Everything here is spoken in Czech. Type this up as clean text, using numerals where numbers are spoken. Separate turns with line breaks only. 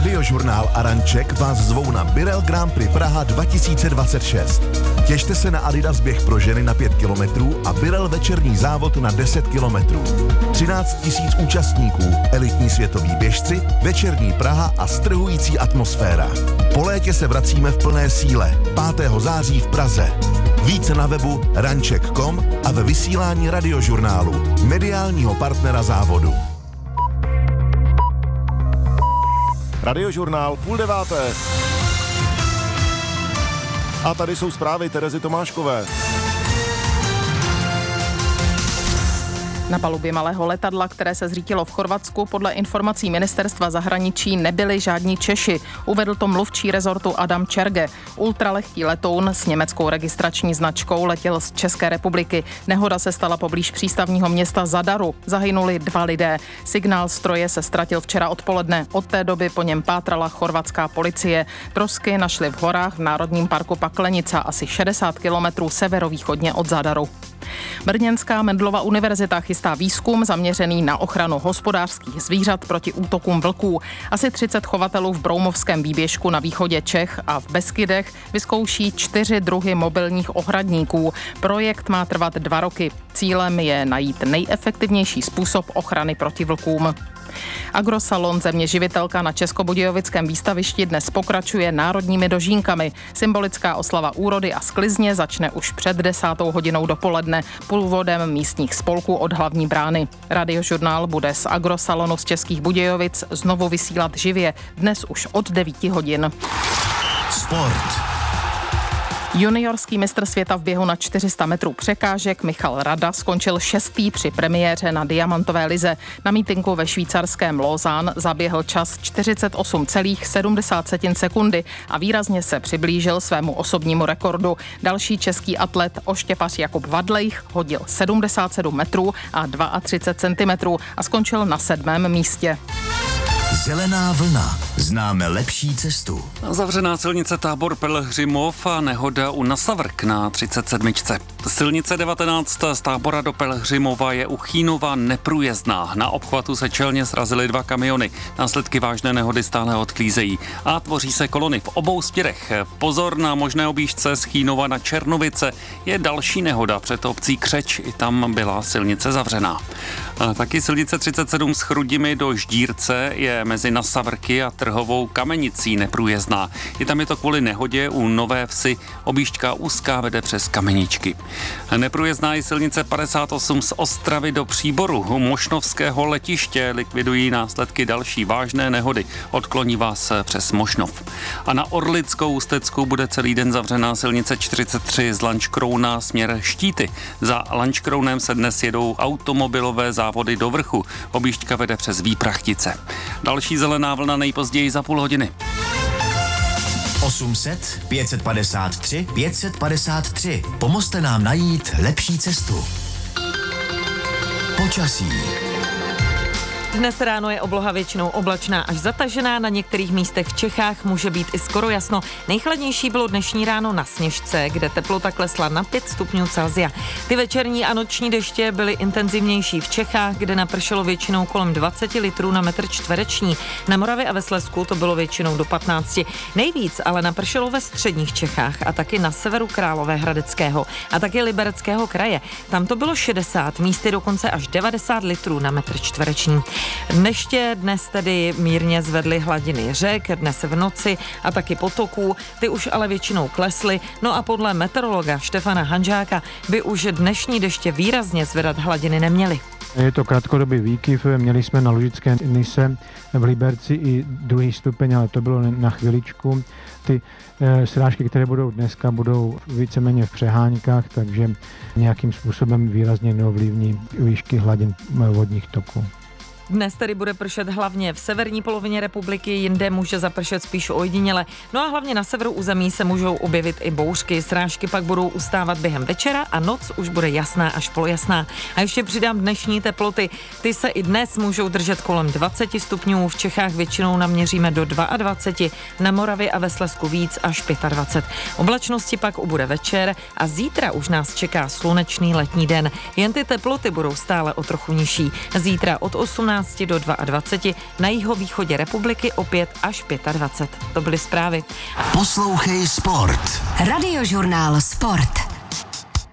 Radiožurnál a Ranček vás zvou na Birel Grand Prix Praha 2026. Těšte se na Adidas běh pro ženy na 5 kilometrů a Birel večerní závod na 10 kilometrů. 13 000 účastníků, elitní světoví běžci, večerní Praha a strhující atmosféra. Po létě se vracíme v plné síle. 5. září v Praze. Více na webu ranček.com a ve vysílání Radiožurnálu, mediálního partnera závodu.
Radiožurnál 8:30. A tady jsou zprávy Terezy Tomáškové.
Na palubě malého letadla, které se zřítilo v Chorvatsku, podle informací ministerstva zahraničí nebyli žádní Češi. Uvedl to mluvčí rezortu Adam Čerge. Ultralehký letoun s německou registrační značkou letěl z České republiky. Nehoda se stala poblíž přístavního města Zadaru. Zahynuli 2 lidé. Signál stroje se ztratil včera odpoledne. Od té doby po něm pátrala chorvatská policie. Trosky našli v horách v Národním parku Paklenica, asi 60 kilometrů severovýchodně od Zadaru. Brněnská Mendelova univerzita chystá výzkum zaměřený na ochranu hospodářských zvířat proti útokům vlků. Asi 30 chovatelů v Broumovském výběžku na východě Čech a v Beskydech vyzkouší 4 druhy mobilních ohradníků. Projekt má trvat 2 roky. Cílem je najít nejefektivnější způsob ochrany proti vlkům. Agrosalon Země živitelka na Českobudějovickém výstavišti dnes pokračuje národními dožínkami. Symbolická oslava úrody a sklizně začne už před 10. hodinou dopoledne průvodem místních spolků od hlavní brány. Radiožurnál bude z Agrosalonu z Českých Budějovic znovu vysílat živě, dnes už od 9 hodin.
Sport.
Juniorský mistr světa v běhu na 400 metrů překážek Michal Rada skončil 6. při premiéře na diamantové lize. Na mítinku ve švýcarském Lausanne zaběhl čas 48,70 sekundy a výrazně se přiblížil svému osobnímu rekordu. Další český atlet oštěpař Jakub Vadlejch hodil 77 metrů a 32 centimetrů a skončil na 7. místě.
Zelená vlna. Známe lepší cestu.
Zavřená silnice Tábor Pelhřimov a nehoda u Nasavrk na 37. Silnice 19 z Tábora do Pelhřimova je u Chínova neprůjezdná. Na obchvatu se čelně srazily 2 kamiony. Následky vážné nehody stále odklízejí a tvoří se kolony v obou směrech. Pozor na možné objížďce z Chínova na Černovice. Je další nehoda před obcí Křeč. I tam byla silnice zavřená. A taky silnice 37 z Chrudimi do Ždírce je mezi Nasavrky a Trhovou Kamenicí neprůjezdná. I tam je to kvůli nehodě u Nové Vsi. Objížďka úzká vede přes Kameničky. Neprůjezdná je silnice 58 z Ostravy do Příboru. U Mošnovského letiště likvidují následky další vážné nehody. Odkloní vás přes Mošnov. A na Orlickou Ústecku bude celý den zavřená silnice 43 z Lanškrouna směr Štíty. Za Lanškrounem se dnes jedou automobilové závody do Vrchu. Objížďka vede přes Výprachtice. Další zelená vlna nejpozději za půl hodiny.
800 553 553. Pomozte nám najít lepší cestu. Počasí.
Dnes ráno je obloha většinou oblačná až zatažená, na některých místech v Čechách může být i skoro jasno. Nejchladnější bylo dnešní ráno na Sněžce, kde teplota klesla na 5 stupňů Celsia. Ty večerní a noční deště byly intenzivnější v Čechách, kde napršelo většinou kolem 20 litrů na metr čtvereční. Na Moravě a ve Slezsku to bylo většinou do 15. Nejvíc ale napršelo ve středních Čechách a taky na severu Královéhradeckého a taky Libereckého kraje. Tam to bylo 60, místy dokonce až 90 litrů na metr čtvereční. Deště dnes tedy mírně zvedly hladiny řek, dnes v noci a taky potoků, ty už ale většinou klesly, no a podle meteorologa Štefana Hanžáka by už dnešní deště výrazně zvedat hladiny neměly.
Je to krátkodobý výkyv, měli jsme na Lužické Nise v Liberci i 2. stupeň, ale to bylo na chviličku. Ty srážky, které budou dneska, budou víceméně v přeháňkách, takže nějakým způsobem výrazně neovlivní výšky hladin vodních toků.
Dnes tedy bude pršet hlavně v severní polovině republiky, jinde může zapršet spíš ojediněle. No a hlavně na severu území se můžou objevit i bouřky. Srážky pak budou ustávat během večera a noc už bude jasná až polojasná. A ještě přidám dnešní teploty. Ty se i dnes můžou držet kolem 20 stupňů. V Čechách většinou naměříme do 22, na Moravě a ve Slezsku víc až 25. Oblačnosti pak ubude večer a zítra už nás čeká slunečný letní den. Jen ty teploty budou stále o trochu nižší. Zítra od 18 18 do 22, na jihovýchodě republiky opět až 25. To byly zprávy.
Poslouchej Sport.
Radiožurnál Sport.